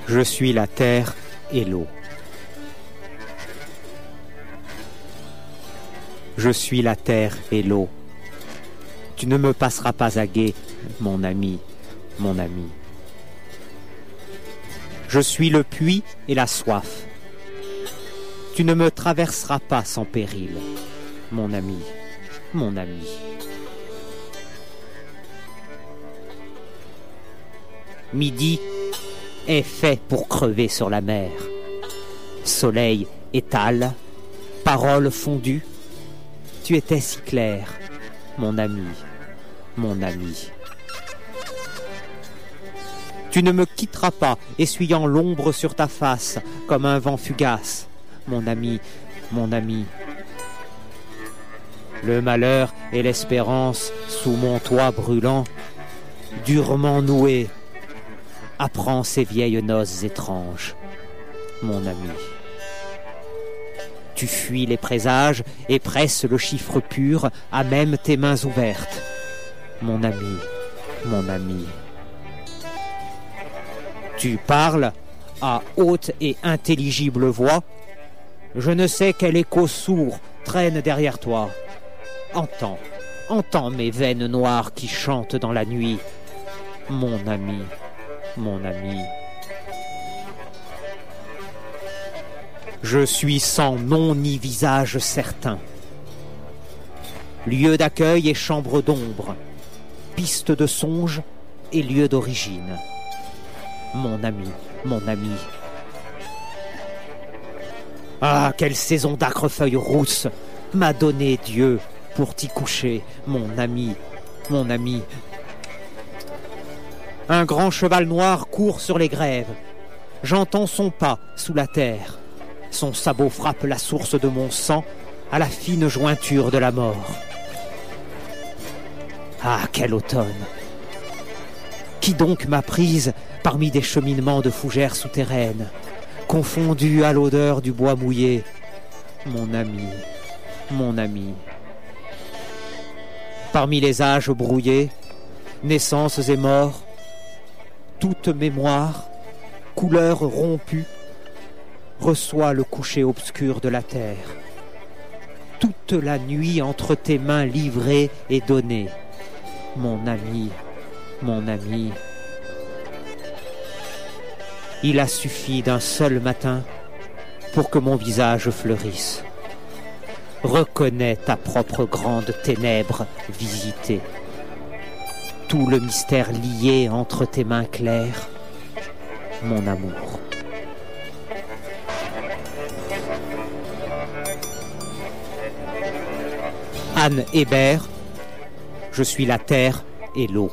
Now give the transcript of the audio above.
Je suis la terre et l'eau. Je suis la terre et l'eau. Tu ne me passeras pas à gué, mon ami, mon ami. Je suis le puits et la soif. Tu ne me traverseras pas sans péril, mon ami, mon ami. Midi est fait pour crever sur la mer. Soleil étale, paroles fondues. Tu étais si clair, mon ami, mon ami. Tu ne me quitteras pas, essuyant l'ombre sur ta face, comme un vent fugace, mon ami, mon ami. Le malheur et l'espérance, sous mon toit brûlant, durement noués, apprends ces vieilles noces étranges, mon ami. Tu fuis les présages et presses le chiffre pur à même tes mains ouvertes, mon ami, mon ami. Tu parles à haute et intelligible voix. Je ne sais quel écho sourd traîne derrière toi. Entends, entends mes veines noires qui chantent dans la nuit, mon ami, mon ami. Je suis sans nom ni visage certain. Lieu d'accueil et chambre d'ombre, piste de songe et lieu d'origine. Mon ami, mon ami. Ah, quelle saison d'âcres feuilles rousses m'a donné Dieu pour t'y coucher, mon ami, mon ami. Un grand cheval noir court sur les grèves. J'entends son pas sous la terre. Son sabot frappe la source de mon sang à la fine jointure de la mort. Ah, quel automne! Qui donc m'a prise parmi des cheminements de fougères souterraines, confondue à l'odeur du bois mouillé, mon ami, mon ami. Parmi les âges brouillés, naissances et morts, toute mémoire, couleur rompue, reçoit le coucher obscur de la terre. Toute la nuit entre tes mains livrées et données, mon ami, mon ami. Il a suffi d'un seul matin pour que mon visage fleurisse. Reconnais ta propre grande ténèbre visitée. Tout le mystère lié entre tes mains claires, mon amour. Anne Hébert, je suis la terre et l'eau.